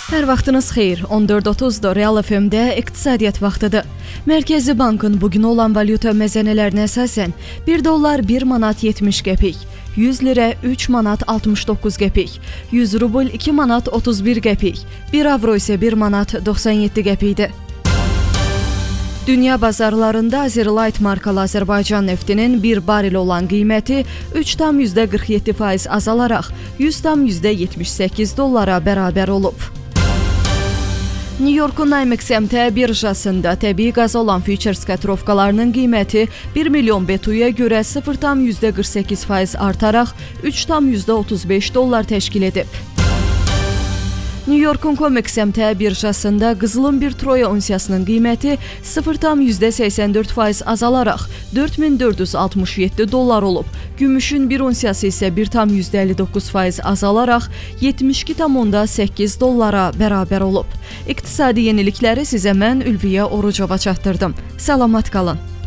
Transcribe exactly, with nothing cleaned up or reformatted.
Hər vaxtınız xeyir. on dörd otuzda Real F M-də iqtisadiyyat vaxtıdır. Mərkəzi Bankın bugün olan valyuta məzənələrinə əsasən bir dollar bir manat yetmiş qəpik, yüz lirə üç manat altmış doqquz qəpik, yüz rubl iki manat otuz bir qəpik, bir avro isə bir manat doxsan yeddi qəpikdir. Dünya bazarlarında Azerlight markalı Azərbaycan neftinin bir barel olan qiyməti üç tam qırx yeddi faiz azalaraq yüz tam yetmiş səkkiz dollara bərabər olub. New York'un Nymex M T birjasında təbii qaz olan futures kotirovkalarının qiyməti bir milyon B T U-ya görə sıfır tam qırx səkkiz faiz artaraq üç tam otuz beş dollar təşkil edib. New York'un Comex M T birjasında qızılın bir troya unsiyasının qiyməti sıfır tam səksən dörd faiz azalaraq dörd min dörd yüz altmış yeddi dollar olub. Gümüşün bir unsiyası isə bir tam əlli doqquz faiz azalaraq yetmiş iki tam səkkiz dollara bərabər olub. İqtisadi yenilikləri sizə mən Ülviyə Orucova çatdırdım. Salamat qalın.